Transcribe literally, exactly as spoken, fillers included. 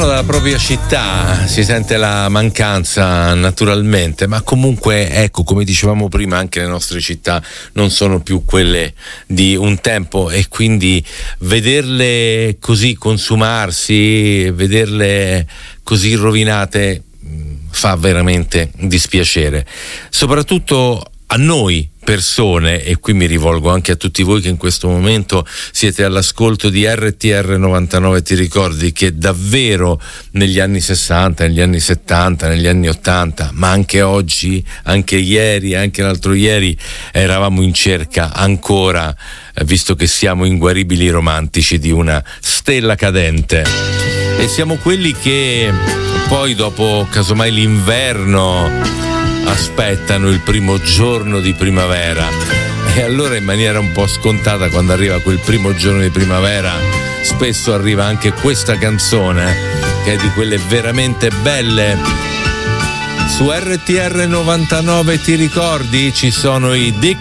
dalla propria città si sente la mancanza naturalmente, ma comunque ecco, come dicevamo prima, anche le nostre città non sono più quelle di un tempo e quindi vederle così consumarsi, vederle così rovinate fa veramente dispiacere, soprattutto a noi persone, e qui mi rivolgo anche a tutti voi che in questo momento siete all'ascolto di R T R novantanove. Ti ricordi che davvero negli anni sessanta, negli anni settanta, negli anni ottanta, ma anche oggi, anche ieri, anche l'altro ieri, eravamo in cerca ancora, visto che siamo inguaribili romantici, di una stella cadente, e siamo quelli che poi dopo casomai l'inverno aspettano il primo giorno di primavera, e allora in maniera un po' scontata, quando arriva quel primo giorno di primavera, spesso arriva anche questa canzone che è di quelle veramente belle. Su R T R novantanove, ti ricordi? Ci sono i Dick